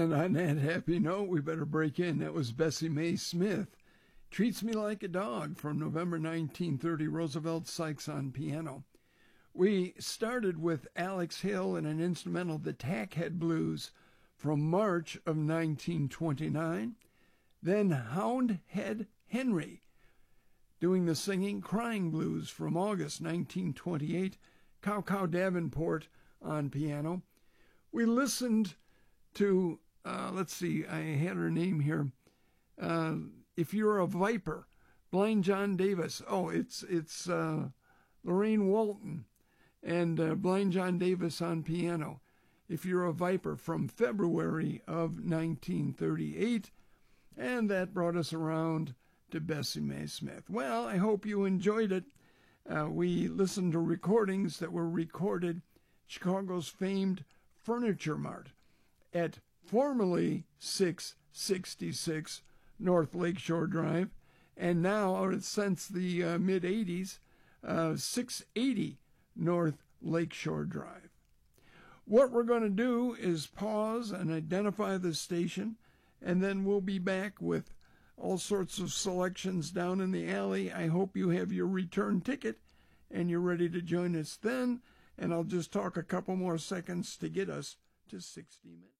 And on that happy note, we better break in. That was Bessie Mae Smith. Treats Me Like a Dog from November 1930, Roosevelt Sykes on piano. We started with Alex Hill and an instrumental, The Tackhead Blues, from March of 1929. Then Houndhead Henry doing the singing, Crying Blues, from August 1928. Cow Cow Davenport on piano. We listened to, let's see, I had her name here. If You're a Viper, Blind John Davis. Oh, it's Lorraine Walton and Blind John Davis on piano. If You're a Viper, from February of 1938. And that brought us around to Bessie Mae Smith. Well, I hope you enjoyed it. We listened to recordings that were recorded Chicago's famed Furniture Mart at formerly 666 North Lakeshore Drive, and now, since the mid-'80s, 680 North Lakeshore Drive. What we're going to do is pause and identify the station, and then we'll be back with all sorts of selections down in the alley. I hope you have your return ticket and you're ready to join us then, and I'll just talk a couple more seconds to get us to 60 minutes.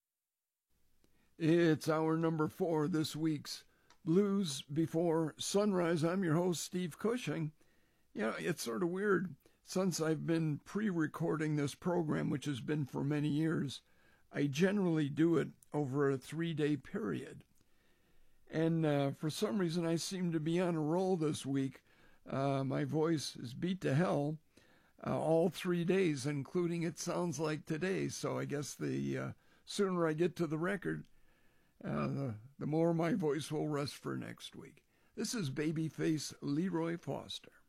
It's hour number 4, this week's Blues Before Sunrise. I'm your host, Steve Cushing. You know, it's sort of weird. Since I've been pre-recording this program, which has been for many years, I generally do it over a 3-day period. And for some reason, I seem to be on a roll this week. My voice is beat to hell all 3 days, including it sounds like today. So I guess the sooner I get to the record, the more my voice will rest for next week. This is Babyface Leroy Foster.